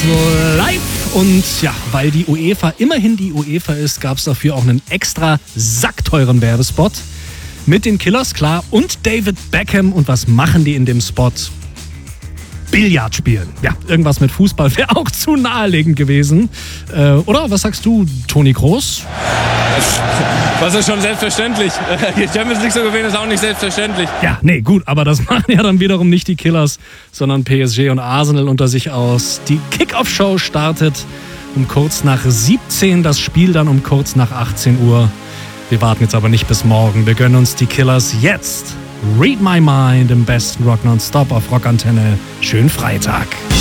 live. Und ja, weil die UEFA immerhin die UEFA ist, gab es dafür auch einen extra sackteuren Werbespot. Mit den Killers, klar, und David Beckham. Und was machen die in dem Spot? Billard spielen. Ja, irgendwas mit Fußball wäre auch zu naheliegend gewesen. Oder was sagst du, Toni Kroos? Das ist schon selbstverständlich. Die Champions League zu gewinnen ist auch nicht selbstverständlich. Ja, nee, gut, aber das machen ja dann wiederum nicht die Killers, sondern PSG und Arsenal unter sich aus. Die Kick-Off-Show startet um kurz nach 17, das Spiel dann um kurz nach 18 Uhr. Wir warten jetzt aber nicht bis morgen. Wir gönnen uns die Killers jetzt. Read My Mind im besten Rock Nonstop auf Rockantenne. Schönen Freitag.